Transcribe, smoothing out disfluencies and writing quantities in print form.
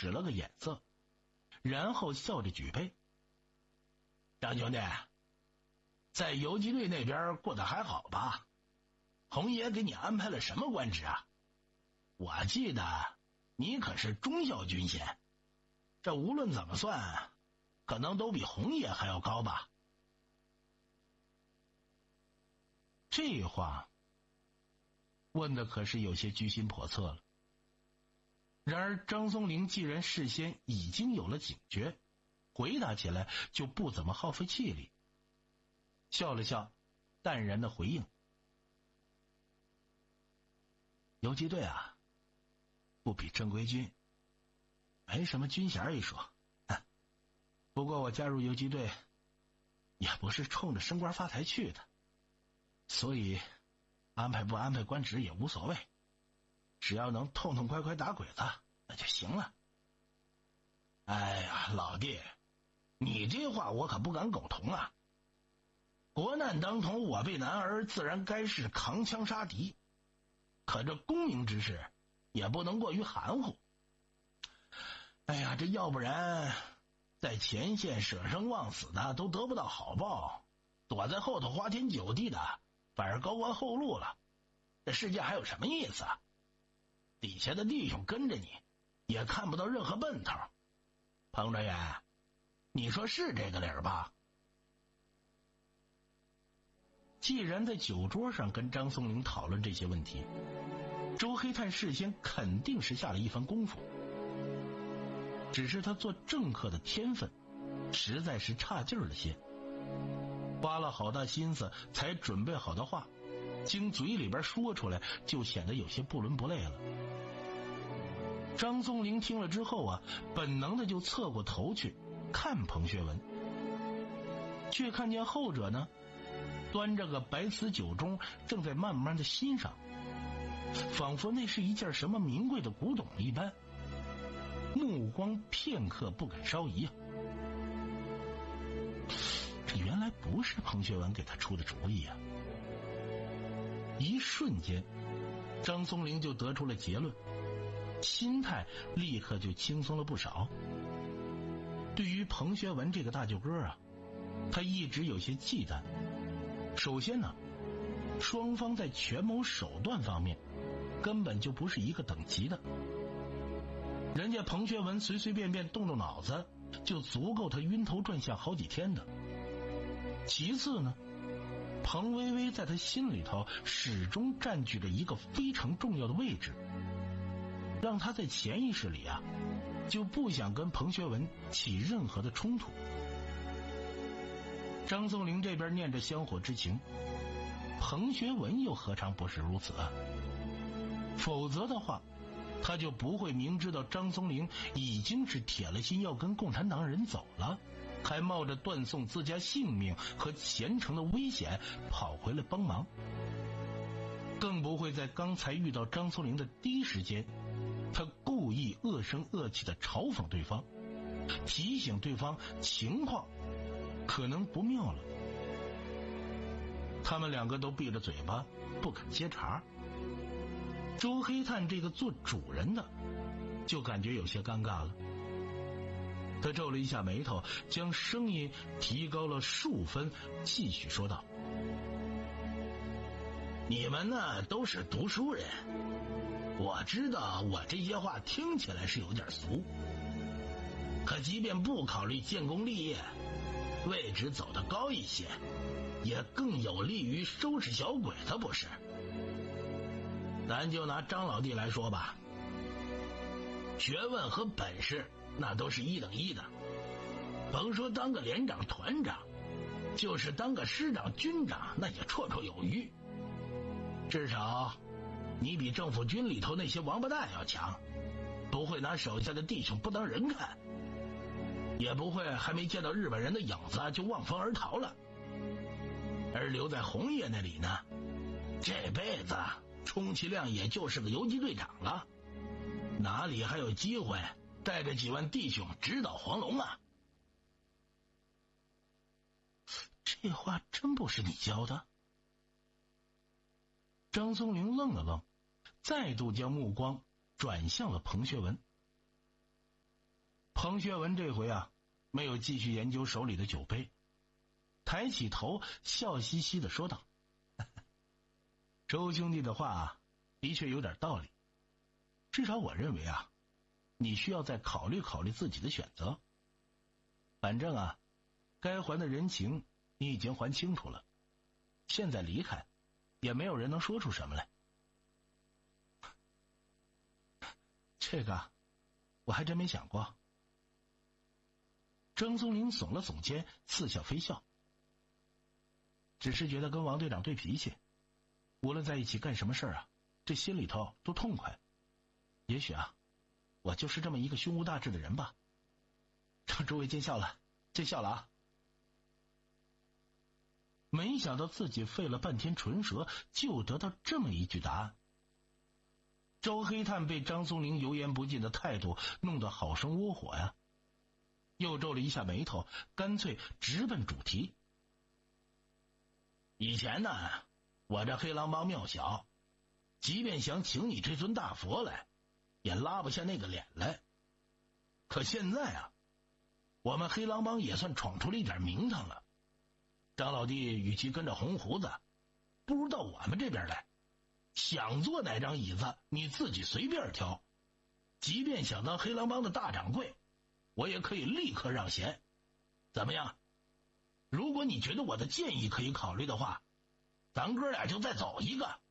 使了个眼色，然后笑着举杯：“张兄弟，在游击队那边过得还好吧？洪爷给你安排了什么官职啊？我记得你可是中校军衔，这无论怎么算，可能都比洪爷还要高吧？”这话问的可是有些居心叵测了。然而张松龄既然事先已经有了警觉，回答起来就不怎么耗费气力，笑了笑，淡然的回应：“游击队啊，不比正规军，没什么军衔一说。不过我加入游击队也不是冲着升官发财去的，所以安排不安排官职也无所谓，只要能痛痛快快打鬼子那就行了。”哎呀，老弟，你这话我可不敢苟同啊！国难当头，我辈男儿自然该是扛枪杀敌，可这功名之事也不能过于含糊。哎呀，这要不然在前线舍生忘死的都得不到好报，躲在后头花天酒地的反而高官厚禄了，这世界还有什么意思啊？底下的弟兄跟着你也看不到任何奔头。彭专员，你说是这个理儿吧？既然在酒桌上跟张松龄讨论这些问题，周黑炭事先肯定是下了一番功夫，只是他做政客的天分实在是差劲儿了些，花了好大心思才准备好的话，经嘴里边说出来就显得有些不伦不类了。张松龄听了之后啊，本能的就侧过头去看彭学文，却看见后者呢端着个白瓷酒盅，正在慢慢的欣赏，仿佛那是一件什么名贵的古董一般，目光片刻不敢稍移啊。这原来不是彭学文给他出的主意啊！一瞬间，张松龄就得出了结论，心态立刻就轻松了不少。对于彭学文这个大舅哥啊，他一直有些忌惮。首先呢，双方在权谋手段方面根本就不是一个等级的，人家彭学文随随便便动动脑子就足够他晕头转向好几天的。其次呢，彭薇薇在他心里头始终占据着一个非常重要的位置，让他在潜意识里啊就不想跟彭学文起任何的冲突。张松龄这边念着香火之情，彭学文又何尝不是如此啊？否则的话，他就不会明知道张松龄已经是铁了心要跟共产党人走了，还冒着断送自家性命和前程的危险跑回来帮忙，更不会在刚才遇到张松龄的第一时间，他故意恶声恶气地嘲讽对方，提醒对方情况可能不妙了。他们两个都闭着嘴巴不肯接茬，周黑炭这个做主人的就感觉有些尴尬了。他皱了一下眉头，将声音提高了数分，继续说道：“你们呢都是读书人，我知道我这些话听起来是有点俗，可即便不考虑建功立业，位置走得高一些也更有利于收拾小鬼子，不是？咱就拿张老弟来说吧，学问和本事那都是一等一的，甭说当个连长团长，就是当个师长军长那也绰绰有余。至少你比政府军里头那些王八蛋要强，不会拿手下的弟兄不当人看，也不会还没见到日本人的影子就望风而逃了。而留在红叶那里呢，这辈子充其量也就是个游击队长了，哪里还有机会带着几万弟兄直捣黄龙啊？这话真不是你教的？张松龄愣了愣，再度将目光转向了彭学文。 彭学文这回啊，没有继续研究手里的酒杯，抬起头笑嘻嘻的说道：“周兄弟的话啊，的确有点道理。至少我认为啊，你需要再考虑考虑自己的选择。反正啊，该还的人情你已经还清楚了，现在离开，也没有人能说出什么来。”这个，我还真没想过。张松林耸了耸肩，似笑非笑。只是觉得跟王队长对脾气，无论在一起干什么事啊，这心里头都痛快。也许啊，我就是这么一个胸无大志的人吧。让诸位见笑了，见笑了啊！没想到自己费了半天唇舌，就得到这么一句答案。周黑炭被张松林油盐不进的态度弄得好生窝火呀，又皱了一下眉头，干脆直奔主题。以前呢，我这黑狼帮庙小，即便想请你这尊大佛来，也拉不下那个脸来。可现在啊，我们黑狼帮也算闯出了一点名堂了。张老弟与其跟着红胡子，不如到我们这边来。想坐哪张椅子，你自己随便挑。即便想当黑狼帮的大掌柜，我也可以立刻让贤。怎么样？如果你觉得我的建议可以考虑的话，咱哥俩就再走一个。